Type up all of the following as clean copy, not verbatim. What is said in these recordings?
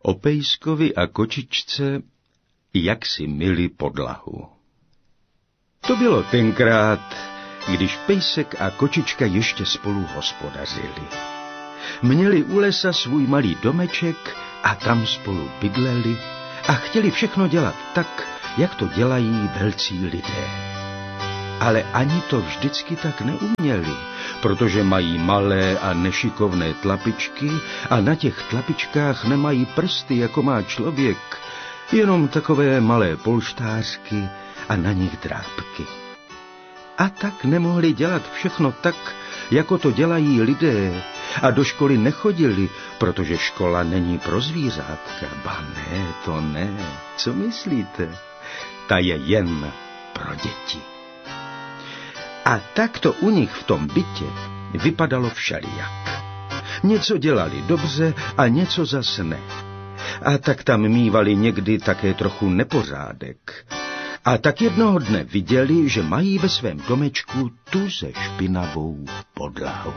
O pejskovi a kočičce, jak si myli podlahu. To bylo tenkrát, když pejsek a kočička ještě spolu hospodařili. Měli u lesa svůj malý domeček a tam spolu bydleli a chtěli všechno dělat tak, jak to dělají velcí lidé. Ale ani to vždycky tak neuměli, protože mají malé a nešikovné tlapičky a na těch tlapičkách nemají prsty, jako má člověk, jenom takové malé polštářky a na nich drápky. A tak nemohli dělat všechno tak, jako to dělají lidé, a do školy nechodili, protože škola není pro zvířátka. Ba ne, to ne. Co myslíte? Ta je jen pro děti. A tak to u nich v tom bytě vypadalo všelijak. Něco dělali dobře a něco zas ne. A tak tam mívali někdy také trochu nepořádek. A tak jednoho dne viděli, že mají ve svém domečku tuze špinavou podlahu.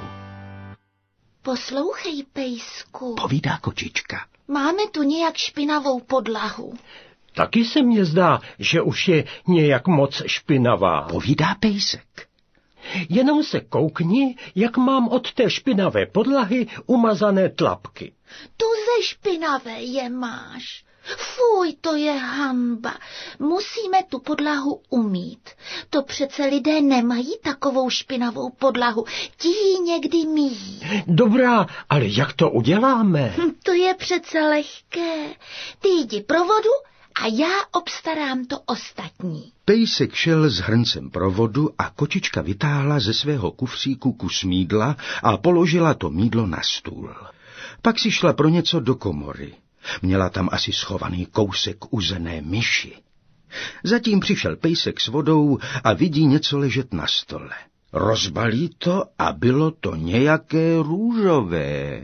Poslouchej, pejsku. Povídá kočička. Máme tu nějak špinavou podlahu. Taky se mně zdá, že už je nějak moc špinavá. Povídá pejsek. Jenom se koukni, jak mám od té špinavé podlahy umazané tlapky. Tuze špinavé je máš. Fuj, to je hanba. Musíme tu podlahu umýt. To přece lidé nemají takovou špinavou podlahu. Ti ji někdy míjí. Dobrá, ale jak to uděláme? To je přece lehké. Ty jdi pro vodu a já obstarám to ostatní. Pejsek šel s hrncem pro vodu a kočička vytáhla ze svého kufříku kus mýdla a položila to mýdlo na stůl. Pak si šla pro něco do komory. Měla tam asi schovaný kousek uzené myši. Zatím přišel pejsek s vodou a vidí něco ležet na stole. Rozbalí to a bylo to nějaké růžové.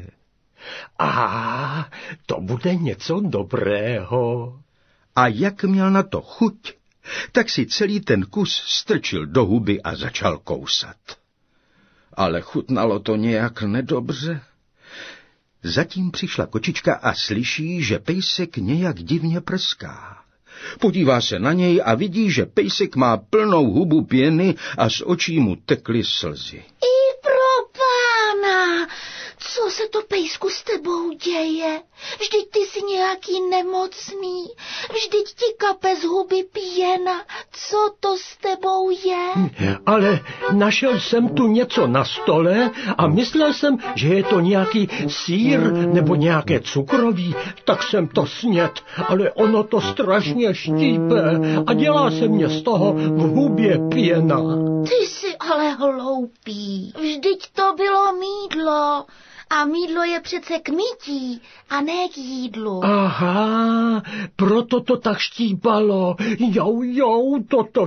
A to bude něco dobrého. A jak měl na to chuť, tak si celý ten kus strčil do huby a začal kousat. Ale chutnalo to nějak nedobře. Zatím přišla kočička a slyší, že pejsek nějak divně prská. Podívá se na něj a vidí, že pejsek má plnou hubu pěny a z očí mu tekly slzy. I pro pána! Co se to, pejsku, s tebou děje? Vždyť ty jsi nějaký nemocný. Vždyť ti kape z huby pěna. Co to s tebou je? Ale našel jsem tu něco na stole a myslel jsem, že je to nějaký sýr nebo nějaké cukroví, tak jsem to snědl, ale ono to strašně štípe a dělá se mě z toho v hubě pěna. Ty jsi ale hloupý. Vždyť to bylo mýdlo. A mýdlo je přece k mytí a ne k jídlu. Aha, proto to tak štípalo. Jau,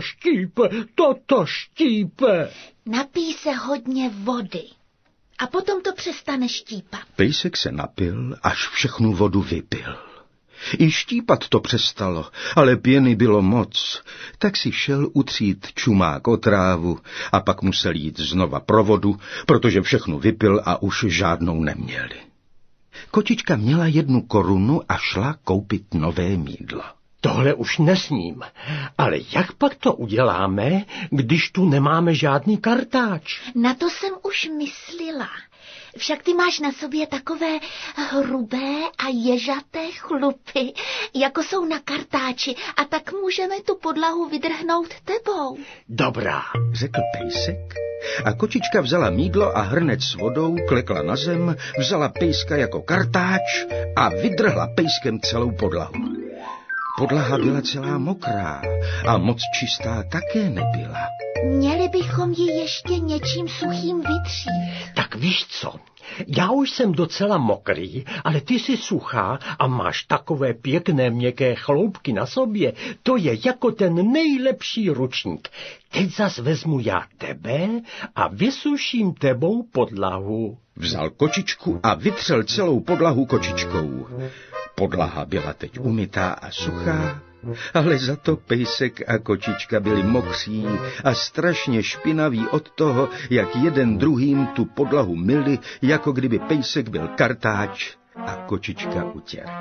toto štípe. Napij se hodně vody a potom to přestane štípat. Pejsek se napil, až všechnu vodu vypil. I štípat to přestalo, ale pěny bylo moc, tak si šel utřít čumák o trávu a pak musel jít znova pro vodu, protože všechnu vypil a už žádnou neměli. Kočička měla 1 korunu a šla koupit nové mýdlo. Tohle už nesním, ale jak pak to uděláme, když tu nemáme žádný kartáč? Na to jsem už myslela. Však ty máš na sobě takové hrubé a ježaté chlupy, jako jsou na kartáči, a tak můžeme tu podlahu vydrhnout tebou. Dobrá, řekl pejsek. A kočička vzala mýdlo a hrnec s vodou, klekla na zem, vzala pejska jako kartáč a vydrhla pejskem celou podlahu. Podlaha byla celá mokrá a moc čistá také nebyla. Měli bychom ji ještě něčím suchým vytřít. Tak víš co, já už jsem docela mokrý, ale ty jsi suchá a máš takové pěkné měkké chloupky na sobě. To je jako ten nejlepší ručník. Teď zas vezmu já tebe a vysuším tebou podlahu. Vzal kočičku a vytřel celou podlahu kočičkou. Podlaha byla teď umytá a suchá, ale za to pejsek a kočička byli mokří a strašně špinaví od toho, jak jeden druhým tu podlahu myli, jako kdyby pejsek byl kartáč a kočička utěrka.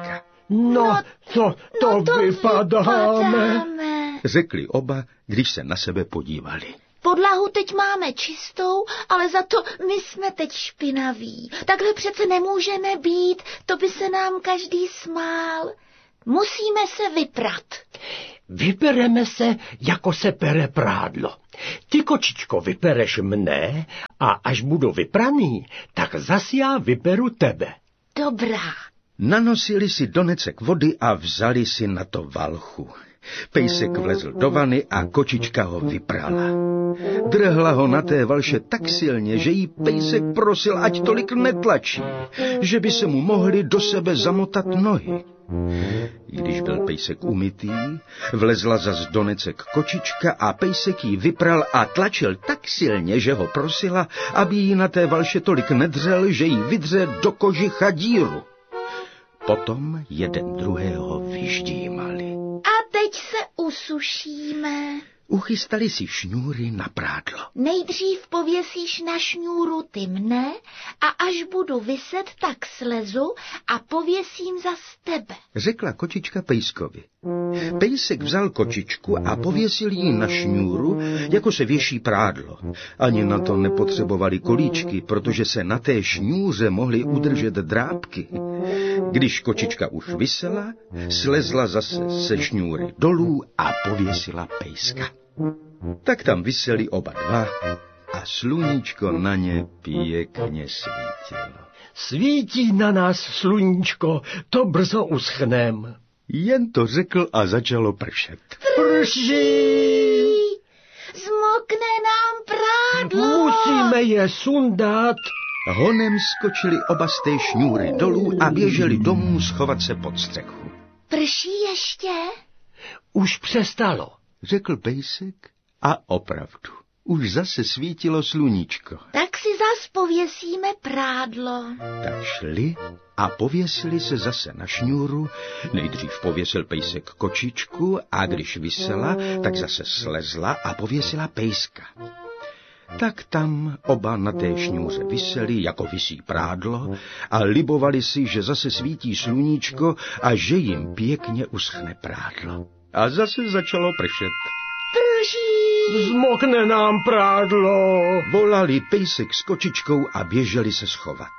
No, to vypadáme, řekli oba, když se na sebe podívali. Podlahu teď máme čistou, ale za to my jsme teď špinaví. Takhle přece nemůžeme být, to by se nám každý smál. Musíme se vyprat. Vypereme se, jako se pere prádlo. Ty, kočičko, vypereš mne a až budu vypraný, tak zas já vyperu tebe. Dobrá. Nanosili si donecek vody a vzali si na to valchu. Pejsek vlezl do vany a kočička ho vyprala. Drhla ho na té valše tak silně, že jí pejsek prosil, ať tolik netlačí, že by se mu mohly do sebe zamotat nohy. Když byl pejsek umytý, vlezla zas donecek kočička a pejsek jí vypral a tlačil tak silně, že ho prosila, aby jí na té valše tolik nedřel, že jí vydře do kožicha díru. Potom jeden druhého vyždímali. A teď se usušíme. Uchystali si šňůry na prádlo. Nejdřív pověsíš na šňůru ty mne a až budu viset, tak slezu a pověsím zas tebe, řekla kočička pejskovi. Pejsek vzal kočičku a pověsil ji na šňůru, jako se věší prádlo. Ani na to nepotřebovali kolíčky, protože se na té šňůře mohly udržet drápky. Když kočička už visela, slezla zase se šňůry dolů a pověsila pejska. Tak tam viseli oba dva a sluníčko na ně pěkně svítilo. Svítí na nás sluníčko, to brzo uschnem. Jen to řekl a začalo pršet. Prší! Zmokne nám prádlo. Musíme je sundat. Honem skočili oba z té šňůry dolů a běželi domů schovat se pod střechu. Prší ještě? Už přestalo, řekl pejsek a opravdu. Už zase svítilo sluníčko. Tak si zas pověsíme prádlo. Tak šli a pověsili se zase na šňůru. Nejdřív pověsil pejsek kočičku a když visela, tak zase slezla a pověsila pejska. Tak tam oba na té šňůře viseli, jako visí prádlo, a libovali si, že zase svítí sluníčko a že jim pěkně uschne prádlo. A zase začalo pršet. Prší! Zmokne nám prádlo. Volali pejsek s kočičkou a běželi se schovat.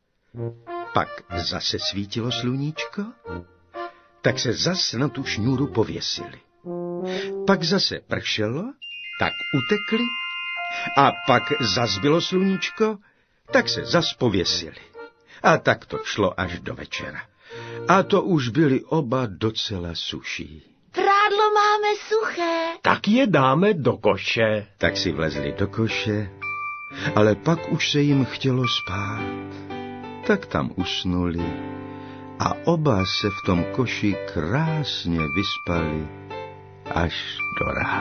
Pak zase svítilo sluníčko, tak se zase na tu šňůru pověsili. Pak zase pršelo, tak utekli, a pak zas bylo sluníčko, tak se zas pověsili. A tak to šlo až do večera. A to už byli oba docela suší. Prádlo máme suché. Tak je dáme do koše. Tak si vlezli do koše, ale pak už se jim chtělo spát. Tak tam usnuli a oba se v tom koši krásně vyspali až do rána.